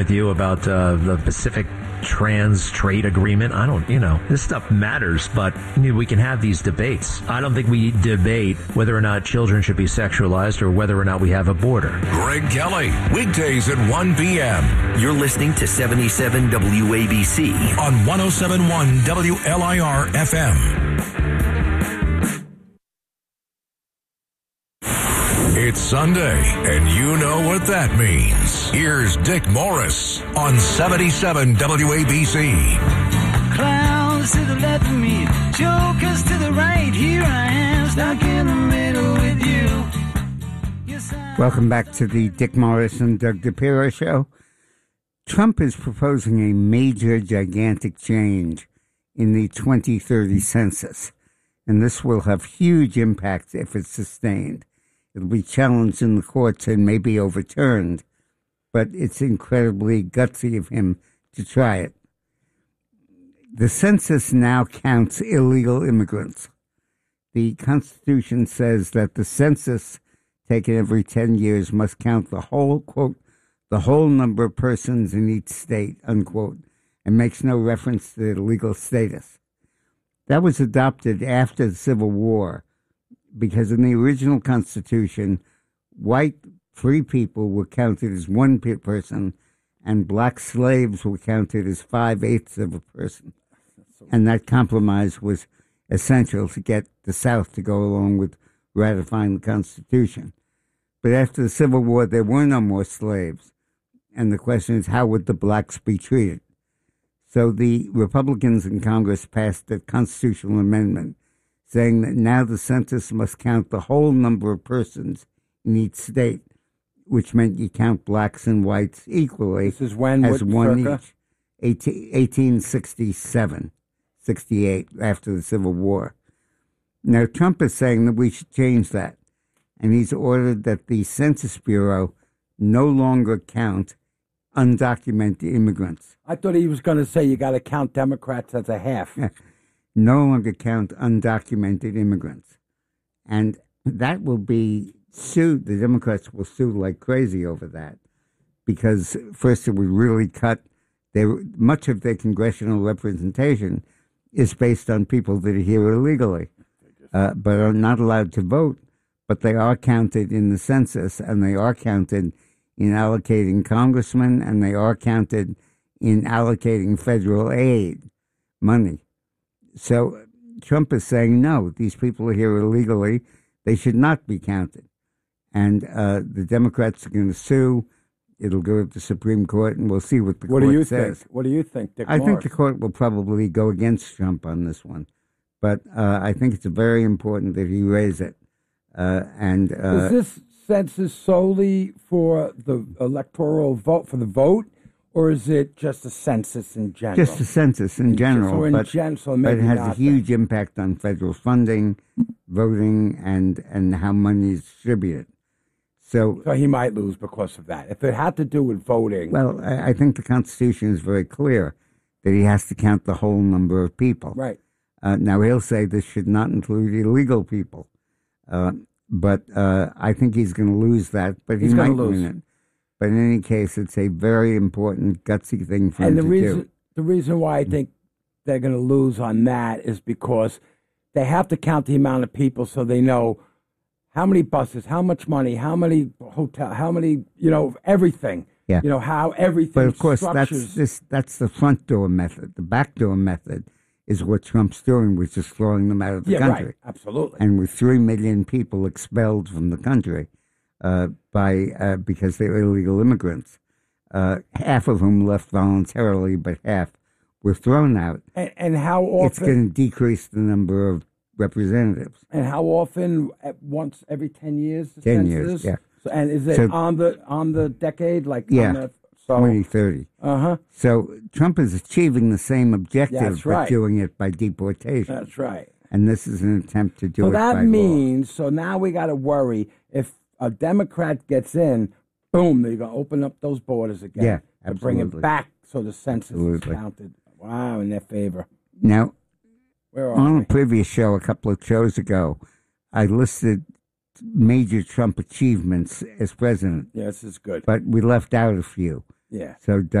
With you about the Pacific Trans Trade Agreement. I don't, this stuff matters, but we can have these debates. I don't think we debate whether or not children should be sexualized or whether or not we have a border. Greg Kelly, weekdays at 1 p.m. You're listening to 77 WABC on 107.1 WLIR FM. It's Sunday, and you know what that means. Here's Dick Morris on 77 WABC. Clowns to the left of me, jokers to the right. Here I am, stuck in the middle with you. Welcome back to the Dick Morris and Doug DePiro show. Trump is proposing a major, gigantic change in the 2030 census, and this will have huge impact if it's sustained. It'll be challenged in the courts and may be overturned, but it's incredibly gutsy of him to try it. The census now counts illegal immigrants. The Constitution says that the census taken every 10 years must count the whole, quote, the whole number of persons in each state, unquote, and makes no reference to their legal status. That was adopted after the Civil War, because in the original Constitution, white free people were counted as one person, and black slaves were counted as 5/8 of a person. And that compromise was essential to get the South to go along with ratifying the Constitution. But after the Civil War, there were no more slaves. And the question is, how would the blacks be treated? So the Republicans in Congress passed a constitutional amendment saying that now the census must count the whole number of persons in each state, which meant you count blacks and whites equally. This is when? As one circa? each. 1867, 68, after the Civil War. Now, Trump is saying that we should change that, and he's ordered that the Census Bureau no longer count undocumented immigrants. I thought he was going to say you got to count Democrats as a half. No longer count undocumented immigrants. And that will be sued. The Democrats will sue like crazy over that because, first, it would really cut much of their congressional representation is based on people that are here illegally, but are not allowed to vote. But they are counted in the census, and they are counted in allocating congressmen, and they are counted in allocating federal aid money. So Trump is saying, no, these people are here illegally. They should not be counted. And the Democrats are going to sue. It'll go to the Supreme Court, and we'll see what the court says. What do you think, Dick I Morris? think the court will probably go against Trump on this one. But I think it's very important that he raise it. Is this census solely for the electoral vote, for the vote? Or is it just a census in general? Just a census in general, but it has a huge impact on federal funding, voting, and how money is distributed. So he might lose because of that. If it had to do with voting. Well, I think the Constitution is very clear that he has to count the whole number of people. Right. Now, he'll say this should not include illegal people. But I think he's going to lose that, but he might win it. But in any case, it's a very important, gutsy thing for him to do. The reason why I think they're going to lose on that is because they have to count the amount of people so they know how many buses, how much money, how many hotel, how many, everything. Yeah. How everything. But of course, structures. that's the front door method. The back door method is what Trump's doing, which is throwing them out of the country. Right. Absolutely. And with 3 million people expelled from the country. Because they're illegal immigrants, half of whom left voluntarily, but half were thrown out. And how often? It's going to decrease the number of representatives. And how often? Once every 10 years? 10 years, yeah. So, and is it on the decade? Yeah, 2030. Uh-huh. So Trump is achieving the same objective, right. but doing it by deportation. That's right. And this is an attempt to do it by law. So that means, now we got to worry if a Democrat gets in, boom, they're going to open up those borders again. Yeah, to bring it back so the census is counted. Wow, in their favor. Now, on we? a previous show, a couple of shows ago, I listed major Trump achievements as president. Yeah, this is good. But we left out a few. Yeah. So